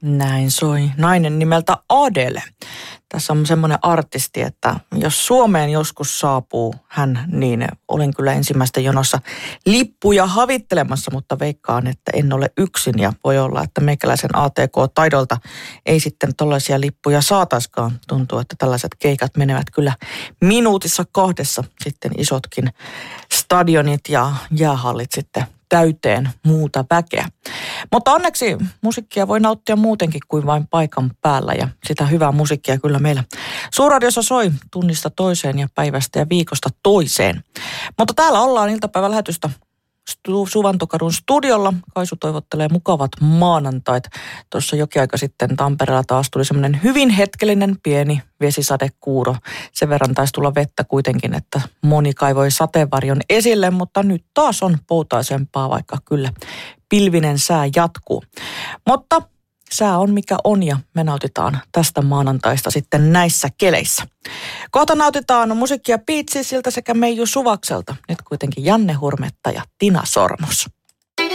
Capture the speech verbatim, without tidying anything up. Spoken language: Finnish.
Näin soi nainen nimeltä Adele. Tässä on semmoinen artisti, että jos Suomeen joskus saapuu hän, niin olen kyllä ensimmäistä jonossa lippuja havittelemassa, mutta veikkaan, että en ole yksin ja voi olla, että meikäläisen A T K-taidolta ei sitten tollaisia lippuja saataiskaan. Tuntuu, että tällaiset keikat menevät kyllä minuutissa kahdessa sitten isotkin stadionit ja jäähallit sitten täyteen muuta väkeä. Mutta onneksi musiikkia voi nauttia muutenkin kuin vain paikan päällä ja sitä hyvää musiikkia kyllä meillä Suurradiossa soi tunnista toiseen ja päivästä ja viikosta toiseen. Mutta täällä ollaan iltapäivälähetystä Suvantokadun studiolla. Kaisu toivottelee mukavat maanantait. Tuossa jokin aika sitten Tampereella taas tuli semmoinen hyvin hetkellinen pieni vesisadekuuro. Sen verran taisi tulla vettä kuitenkin, että moni kaivoi sateenvarjon esille, mutta nyt taas on poutaisempaa, vaikka kyllä pilvinen sää jatkuu. Mutta sää on mikä on ja me nautitaan tästä maanantaista sitten näissä keleissä. Kohta nautitaan musiikkia Piitsisiltä sekä Meiju Suvakselta. Nyt kuitenkin Janne Hurmetta ja Tina Sormus.